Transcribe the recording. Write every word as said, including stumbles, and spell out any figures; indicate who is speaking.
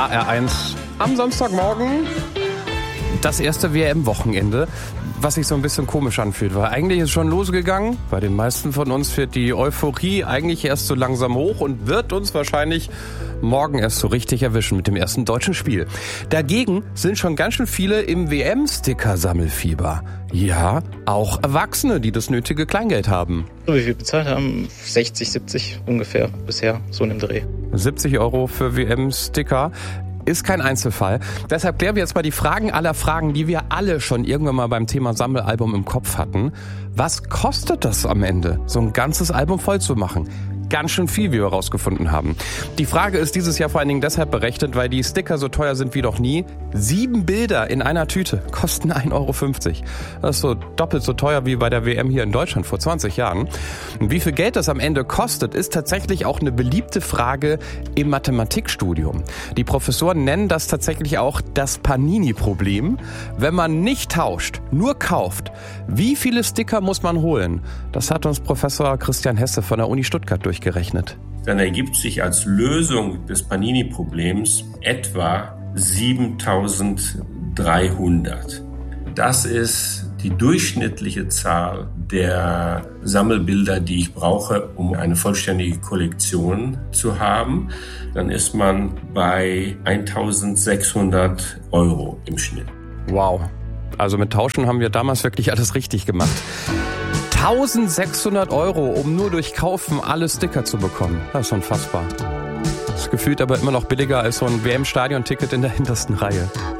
Speaker 1: R eins am Samstagmorgen. Das erste W M-Wochenende, was sich so ein bisschen komisch anfühlt, weil eigentlich ist es schon losgegangen. Bei den meisten von uns fährt die Euphorie eigentlich erst so langsam hoch und wird uns wahrscheinlich morgen erst so richtig erwischen mit dem ersten deutschen Spiel. Dagegen sind schon ganz schön viele im W M-Sticker-Sammelfieber. Ja, auch Erwachsene, die das nötige Kleingeld haben.
Speaker 2: Wie viel bezahlt haben? sechzig, siebzig ungefähr bisher, so in dem Dreh.
Speaker 1: siebzig Euro für W M-Sticker. Ist kein Einzelfall. Deshalb klären wir jetzt mal die Fragen aller Fragen, die wir alle schon irgendwann mal beim Thema Sammelalbum im Kopf hatten. Was kostet das am Ende, so ein ganzes Album voll zu machen? Ganz schön viel, wie wir herausgefunden haben. Die Frage ist dieses Jahr vor allen Dingen deshalb berechnet, weil die Sticker so teuer sind wie noch nie. Sieben Bilder in einer Tüte kosten ein Euro fünfzig. Das ist so doppelt so teuer wie bei der W M hier in Deutschland vor zwanzig Jahren. Und wie viel Geld das am Ende kostet, ist tatsächlich auch eine beliebte Frage im Mathematikstudium. Die Professoren nennen das tatsächlich auch das Panini-Problem. Wenn man nicht tauscht, nur kauft, wie viele Sticker muss man holen? Das hat uns Professor Christian Hesse von der Uni Stuttgart durchgerechnet.
Speaker 3: Dann ergibt sich als Lösung des Panini-Problems etwa siebentausenddreihundert. Das ist die durchschnittliche Zahl der Sammelbilder, die ich brauche, um eine vollständige Kollektion zu haben. Dann ist man bei eintausendsechshundert Euro im Schnitt.
Speaker 1: Wow. Also mit Tauschen haben wir damals wirklich alles richtig gemacht. eintausendsechshundert Euro, um nur durch Kaufen alle Sticker zu bekommen. Das ist unfassbar. Das ist gefühlt aber immer noch billiger als so ein W M-Stadion-Ticket in der hintersten Reihe.